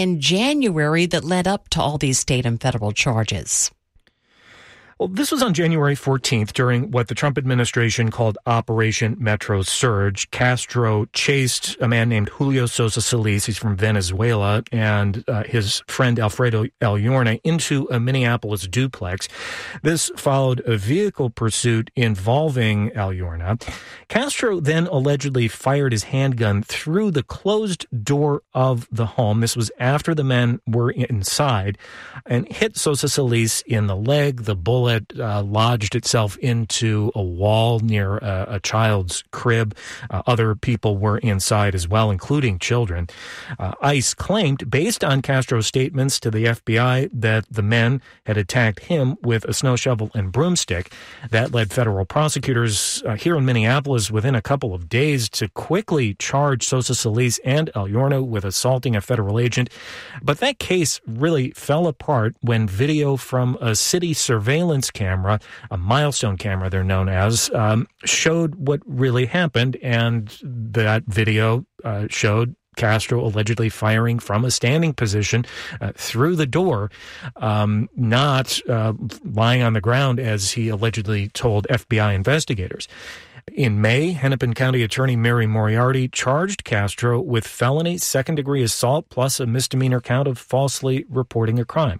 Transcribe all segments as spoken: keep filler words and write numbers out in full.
in January that led up to all these state and federal charges? Well, this was on January fourteenth during what the Trump administration called Operation Metro Surge. Castro chased a man named Julio Sosa Solis, he's from Venezuela, and uh, his friend Alfredo Elyorna into a Minneapolis duplex. This followed a vehicle pursuit involving Elyorna. Castro then allegedly fired his handgun through the closed door of the home. This was after the men were inside, and hit Sosa Solis in the leg. The bullet Uh, lodged itself into a wall near a, a child's crib. Uh, other people were inside as well, including children. Uh, ICE claimed, based on Castro's statements to the F B I, that the men had attacked him with a snow shovel and broomstick. That led federal prosecutors uh, here in Minneapolis within a couple of days to quickly charge Sosa Solis and Elyorna with assaulting a federal agent. But that case really fell apart when video from a city surveillance camera, a milestone camera they're known as, um, showed what really happened, and that video uh, showed Castro allegedly firing from a standing position uh, through the door, um, not uh, lying on the ground as he allegedly told F B I investigators. In May, Hennepin County Attorney Mary Moriarty charged Castro with felony second-degree assault plus a misdemeanor count of falsely reporting a crime.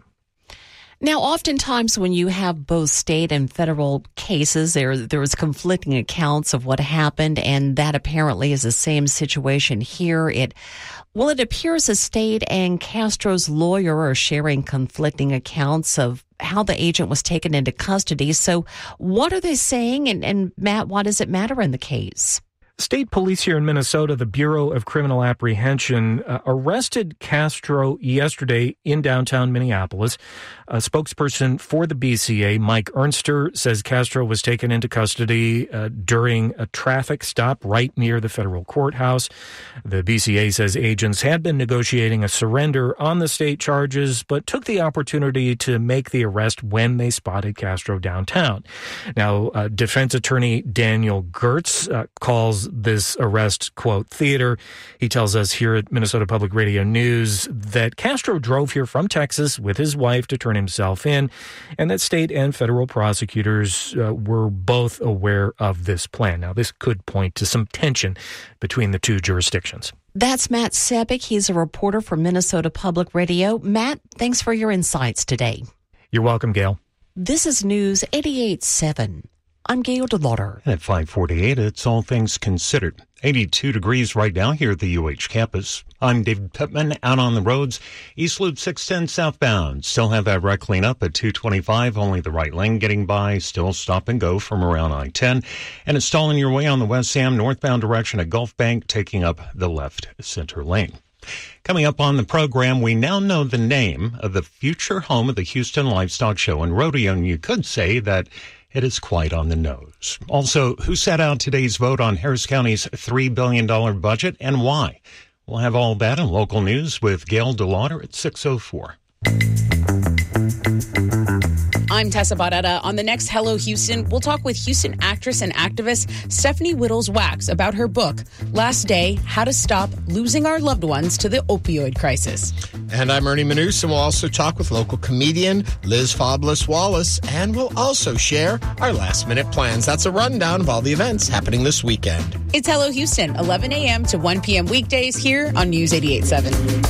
Now, oftentimes when you have both state and federal cases, there there's conflicting accounts of what happened, and that apparently is the same situation here. It well, it appears the state and Castro's lawyer are sharing conflicting accounts of how the agent was taken into custody. So what are they saying? And, and Matt, why does it matter in the case? State police here in Minnesota, the Bureau of Criminal Apprehension, uh, arrested Castro yesterday in downtown Minneapolis. A spokesperson for the B C A, Mike Ernster, says Castro was taken into custody uh, during a traffic stop right near the federal courthouse. The B C A says agents had been negotiating a surrender on the state charges, but took the opportunity to make the arrest when they spotted Castro downtown. Now, uh, defense attorney Daniel Gertz uh, calls this arrest, quote, theater. He tells us here at Minnesota Public Radio News that Castro drove here from Texas with his wife to turn himself in, and that state and federal prosecutors uh, were both aware of this plan. Now, this could point to some tension between the two jurisdictions. That's Matt Sebick. He's a reporter for Minnesota Public Radio. Matt, thanks for your insights today. You're welcome, Gail. This is News eighty-eight point seven. I'm Gail DeLauder. At five forty-eight, it's All Things Considered. eighty-two degrees right now here at the U H campus. I'm David Pittman, out on the roads. East Loop six ten southbound. Still have that wreck cleanup at two twenty-five. Only the right lane getting by. Still stop and go from around I ten. And it's stalling your way on the West Sam northbound direction at Gulf Bank, taking up the left center lane. Coming up on the program, we now know the name of the future home of the Houston Livestock Show and Rodeo, and you could say that it is quite on the nose. Also, who sat out today's vote on Harris County's three billion dollars budget and why? We'll have all that in local news with Gail DeLauder at six oh four. I'm Tessa Barrera. On the next Hello Houston, we'll talk with Houston actress and activist Stephanie Wittels-Wax about her book, Last Day, How to Stop Losing Our Loved Ones to the Opioid Crisis. And I'm Ernie Manous, and we'll also talk with local comedian Liz Fabulous Wallace, and we'll also share our last-minute plans. That's a rundown of all the events happening this weekend. It's Hello Houston, eleven a.m. to one p.m. weekdays here on News eighty-eight point seven.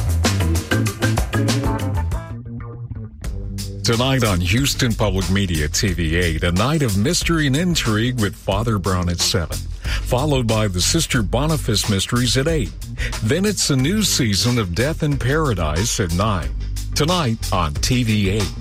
Tonight on Houston Public Media T V eight, a night of mystery and intrigue with Father Brown at seven, followed by the Sister Boniface Mysteries at eight. Then it's a new season of Death in Paradise at nine. Tonight on T V eight.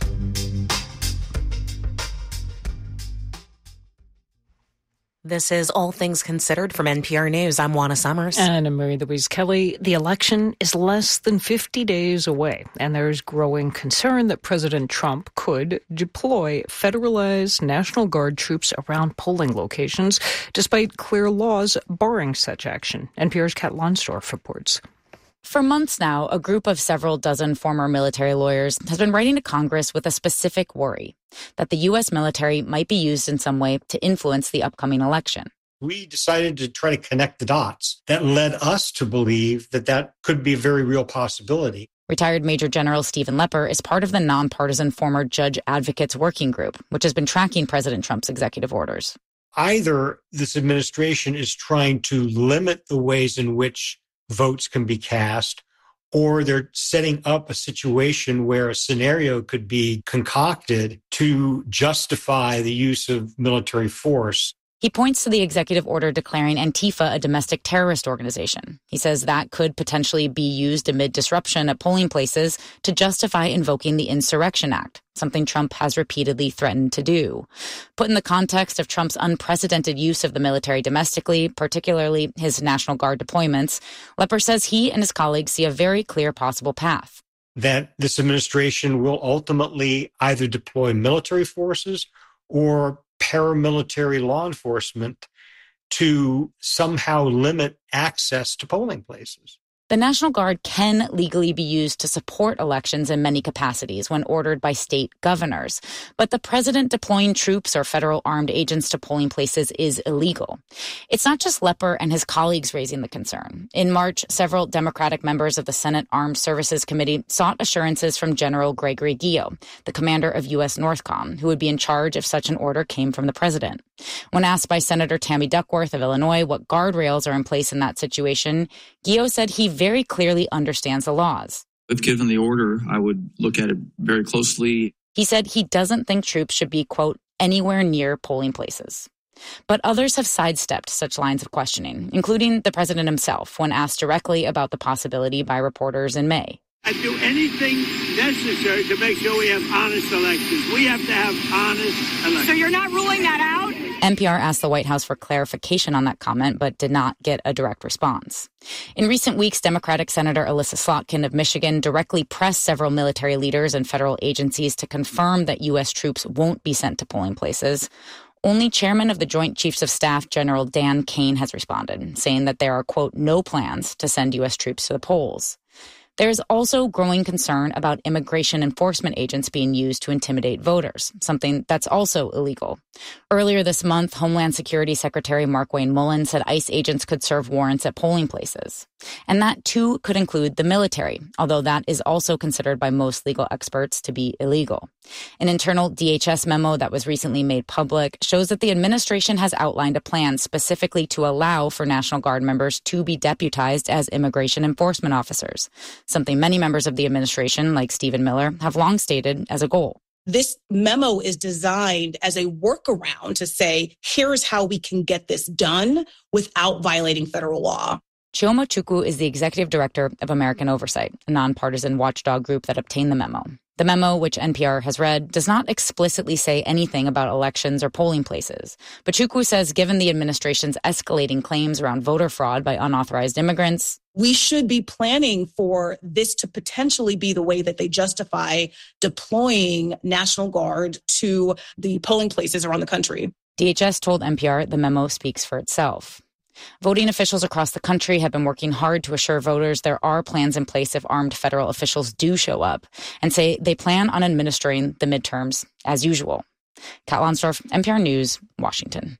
This is All Things Considered from N P R News. I'm Juana Summers. And I'm Mary Louise Kelly. The election is less than fifty days away, and there's growing concern that President Trump could deploy federalized National Guard troops around polling locations, despite clear laws barring such action. N P R's Kat Lonsdorf reports. For months now, a group of several dozen former military lawyers has been writing to Congress with a specific worry that the U S military might be used in some way to influence the upcoming election. We decided to try to connect the dots that led us to believe that that could be a very real possibility. Retired Major General Stephen Lepper is part of the nonpartisan former judge advocates working group, which has been tracking President Trump's executive orders. Either this administration is trying to limit the ways in which votes can be cast, or they're setting up a situation where a scenario could be concocted to justify the use of military force. He points to the executive order declaring Antifa a domestic terrorist organization. He says that could potentially be used amid disruption at polling places to justify invoking the Insurrection Act, something Trump has repeatedly threatened to do. Put in the context of Trump's unprecedented use of the military domestically, particularly his National Guard deployments, Lepper says he and his colleagues see a very clear possible path. That this administration will ultimately either deploy military forces or paramilitary law enforcement to somehow limit access to polling places. The National Guard can legally be used to support elections in many capacities when ordered by state governors. But the president deploying troops or federal armed agents to polling places is illegal. It's not just Lepper and his colleagues raising the concern. In March, several Democratic members of the Senate Armed Services Committee sought assurances from General Gregory Guillo, the commander of U S NORTHCOM, who would be in charge if such an order came from the president. When asked by Senator Tammy Duckworth of Illinois what guardrails are in place in that situation, Guillo said he very clearly understands the laws. If given the order, I would look at it very closely. He said he doesn't think troops should be, quote, anywhere near polling places. But others have sidestepped such lines of questioning, including the president himself, when asked directly about the possibility by reporters in May. I'd do anything necessary to make sure we have honest elections. We have to have honest elections. So you're not ruling that out? N P R asked the White House for clarification on that comment, but did not get a direct response. In recent weeks, Democratic Senator Alyssa Slotkin of Michigan directly pressed several military leaders and federal agencies to confirm that U S troops won't be sent to polling places. Only Chairman of the Joint Chiefs of Staff, General Dan Kane, has responded, saying that there are, quote, no plans to send U S troops to the polls. There is also growing concern about immigration enforcement agents being used to intimidate voters, something that's also illegal. Earlier this month, Homeland Security Secretary Markwayne Mullin said ICE agents could serve warrants at polling places. And that, too, could include the military, although that is also considered by most legal experts to be illegal. An internal D H S memo that was recently made public shows that the administration has outlined a plan specifically to allow for National Guard members to be deputized as immigration enforcement officers, something many members of the administration, like Stephen Miller, have long stated as a goal. This memo is designed as a workaround to say, here's how we can get this done without violating federal law. Chioma Chukwu is the executive director of American Oversight, a nonpartisan watchdog group that obtained the memo. The memo, which N P R has read, does not explicitly say anything about elections or polling places. But Chukwu says given the administration's escalating claims around voter fraud by unauthorized immigrants, we should be planning for this to potentially be the way that they justify deploying National Guard to the polling places around the country. D H S told N P R the memo speaks for itself. Voting officials across the country have been working hard to assure voters there are plans in place if armed federal officials do show up, and say they plan on administering the midterms as usual. Kat Lonsdorf, N P R News, Washington.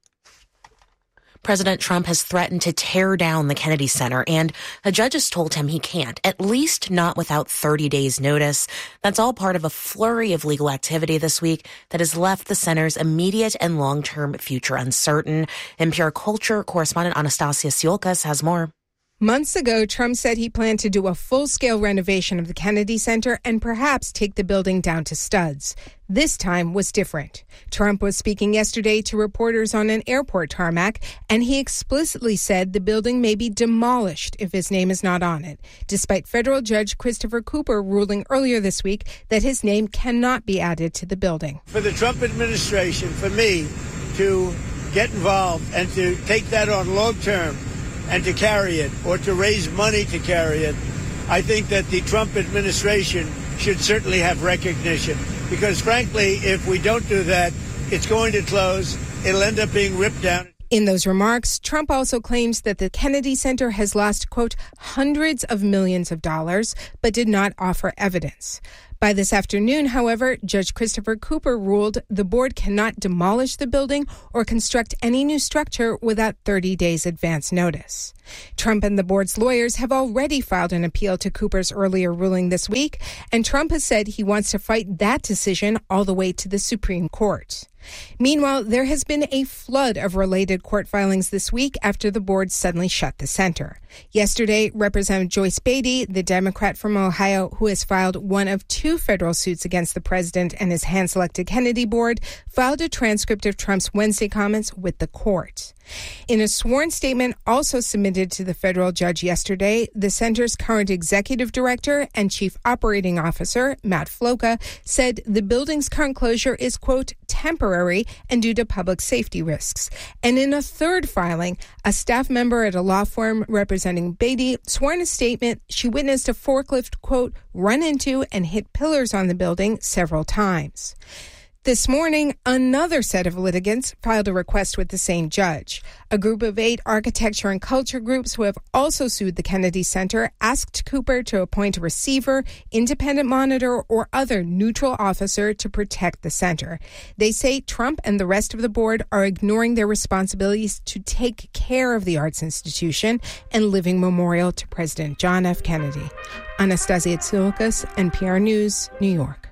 President Trump has threatened to tear down the Kennedy Center, and a judge has told him he can't, at least not without thirty days notice. That's all part of a flurry of legal activity this week that has left the center's immediate and long-term future uncertain. N P R culture correspondent Anastasia Siolkas has more. Months ago, Trump said he planned to do a full-scale renovation of the Kennedy Center and perhaps take the building down to studs. This time was different. Trump was speaking yesterday to reporters on an airport tarmac, and he explicitly said the building may be demolished if his name is not on it, despite federal judge Christopher Cooper ruling earlier this week that his name cannot be added to the building. For the Trump administration, for me to get involved and to take that on long term, and to carry it, or to raise money to carry it, I think that the Trump administration should certainly have recognition. Because frankly, if we don't do that, it's going to close. It'll end up being ripped down. In those remarks, Trump also claims that the Kennedy Center has lost, quote, hundreds of millions of dollars, but did not offer evidence. By this afternoon, however, Judge Christopher Cooper ruled the board cannot demolish the building or construct any new structure without thirty days advance notice. Trump and the board's lawyers have already filed an appeal to Cooper's earlier ruling this week, and Trump has said he wants to fight that decision all the way to the Supreme Court. Meanwhile, there has been a flood of related court filings this week after the board suddenly shut the center. Yesterday, Representative Joyce Beatty, the Democrat from Ohio who has filed one of two federal suits against the president and his hand-selected Kennedy board, filed a transcript of Trump's Wednesday comments with the court. In a sworn statement also submitted to the federal judge yesterday, the center's current executive director and chief operating officer, Matt Floca, said the building's current closure is, quote, temporary and due to public safety risks. And in a third filing, a staff member at a law firm representing Beatty swore in a statement she witnessed a forklift, quote, run into and hit pillars on the building several times. This morning, another set of litigants filed a request with the same judge. A group of eight architecture and culture groups who have also sued the Kennedy Center asked Cooper to appoint a receiver, independent monitor, or other neutral officer to protect the center. They say Trump and the rest of the board are ignoring their responsibilities to take care of the arts institution and living memorial to President John F. Kennedy. Anastasia Tsoukas, N P R News, New York.